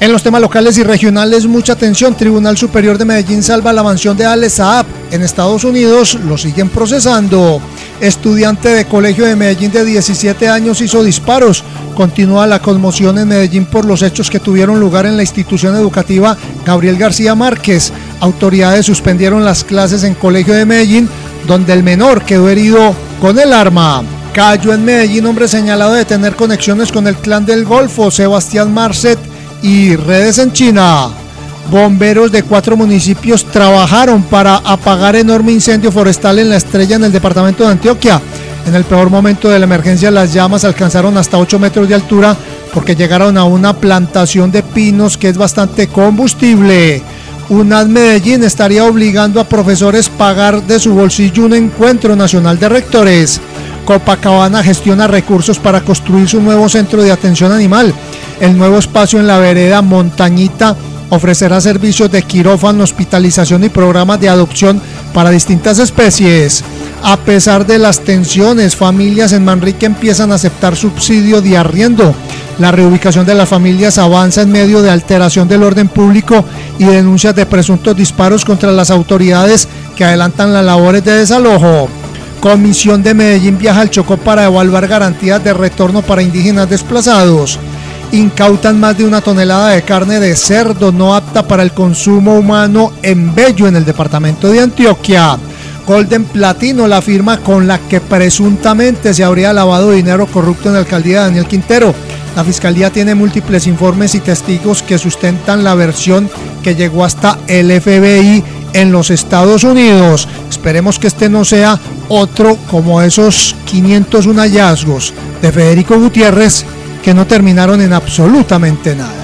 En los temas locales y regionales, mucha atención. Tribunal Superior de Medellín salva la mansión de Ale Saab. En Estados Unidos lo siguen procesando. Estudiante de colegio de Medellín de 17 años hizo disparos. Continúa la conmoción en Medellín por los hechos que tuvieron lugar en la institución educativa Gabriel García Márquez. Autoridades suspendieron las clases en colegio de Medellín, donde el menor quedó herido con el arma. Cayó en Medellín hombre señalado de tener conexiones con el Clan del Golfo, Sebastián Marcet, y redes en China. Bomberos de 4 municipios trabajaron para apagar enorme incendio forestal en La Estrella, en el departamento de Antioquia. En el peor momento de la emergencia, las llamas alcanzaron hasta 8 metros de altura porque llegaron a una plantación de pinos que es bastante combustible. UNAD Medellín estaría obligando a profesores a pagar de su bolsillo un encuentro nacional de rectores. Copacabana gestiona recursos para construir su nuevo centro de atención animal. El nuevo espacio en la vereda Montañita ofrecerá servicios de quirófano, hospitalización y programas de adopción para distintas especies. A pesar de las tensiones, familias en Manrique empiezan a aceptar subsidio de arriendo. La reubicación de las familias avanza en medio de alteración del orden público y denuncias de presuntos disparos contra las autoridades que adelantan las labores de desalojo. Comisión de Medellín viaja al Chocó para evaluar garantías de retorno para indígenas desplazados. Incautan más de 1 tonelada de carne de cerdo no apta para el consumo humano en Bello, en el departamento de Antioquia. Golden Platino, la firma con la que presuntamente se habría lavado dinero corrupto en la alcaldía de Daniel Quintero. La fiscalía tiene múltiples informes y testigos que sustentan la versión que llegó hasta el FBI en los Estados Unidos. Esperemos que este no sea otro como esos 501 hallazgos de Federico Gutiérrez que no terminaron en absolutamente nada.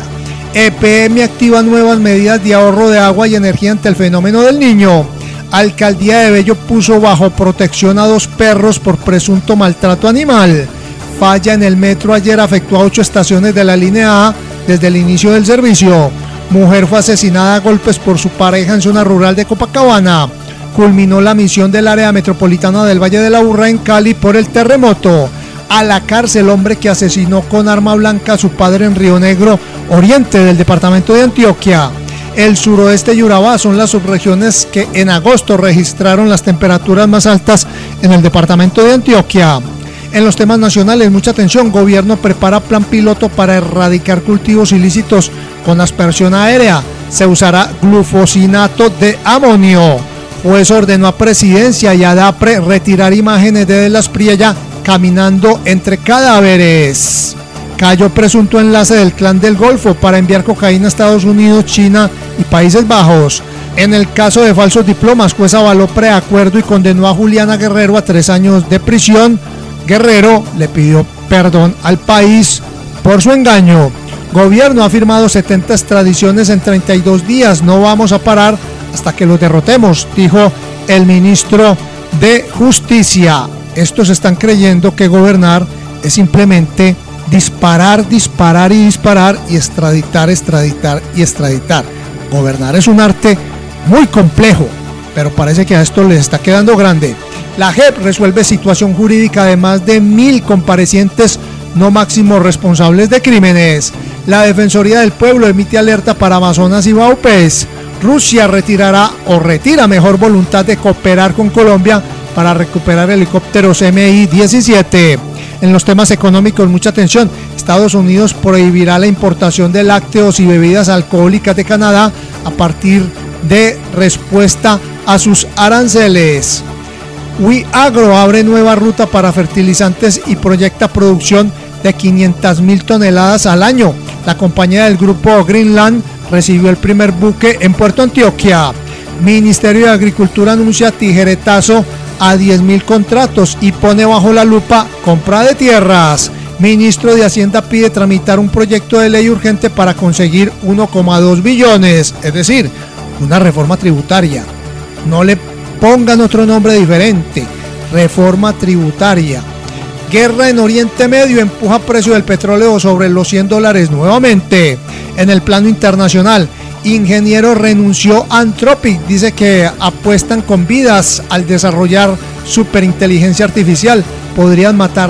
EPM activa nuevas medidas de ahorro de agua y energía ante el fenómeno del Niño. Alcaldía de Bello puso bajo protección a 2 perros por presunto maltrato animal. Falla en el metro ayer afectó a 8 estaciones de la línea A desde el inicio del servicio. Mujer fue asesinada a golpes por su pareja en zona rural de Copacabana. Culminó la misión del área metropolitana del Valle de la Aburrá en Cali por el terremoto. A la cárcel hombre que asesinó con arma blanca a su padre en Río Negro, oriente del departamento de Antioquia. El suroeste y Urabá son las subregiones que en agosto registraron las temperaturas más altas en el departamento de Antioquia. En los temas nacionales, mucha atención. Gobierno prepara plan piloto para erradicar cultivos ilícitos con aspersión aérea. Se usará glufosinato de amonio. Juez ordenó a Presidencia y a DAPRE retirar imágenes de las Priella caminando entre cadáveres. Cayó presunto enlace del Clan del Golfo para enviar cocaína a Estados Unidos, China y Países Bajos. En el caso de falsos diplomas, juez avaló preacuerdo y condenó a Juliana Guerrero a 3 años de prisión. Guerrero le pidió perdón al país por su engaño. Gobierno ha firmado 70 extradiciones en 32 días. No vamos a parar hasta que los derrotemos, dijo el ministro de Justicia. Estos están creyendo que gobernar es simplemente disparar, disparar y disparar y extraditar, extraditar y extraditar. Gobernar es un arte muy complejo, pero parece que a esto les está quedando grande. La JEP resuelve situación jurídica de más de 1.000 comparecientes no máximos responsables de crímenes. La Defensoría del Pueblo emite alerta para Amazonas y Baupés. Rusia retira mejor voluntad de cooperar con Colombia para recuperar helicópteros Mi-17. En los temas económicos, mucha atención. Estados Unidos prohibirá la importación de lácteos y bebidas alcohólicas de Canadá a partir de respuesta a sus aranceles. WIAGRO abre nueva ruta para fertilizantes y proyecta producción de 500.000 toneladas al año. La compañía del grupo Greenland recibió el primer buque en Puerto Antioquia. Ministerio de Agricultura anuncia tijeretazo a 10.000 contratos y pone bajo la lupa compra de tierras. Ministro de Hacienda pide tramitar un proyecto de ley urgente para conseguir 1,2 billones, es decir, una reforma tributaria. No le pongan otro nombre diferente, reforma tributaria. Guerra en Oriente Medio empuja precio del petróleo sobre los $100 nuevamente. En el plano internacional, ingeniero renunció a Anthropic, dice que apuestan con vidas al desarrollar superinteligencia artificial, podrían matar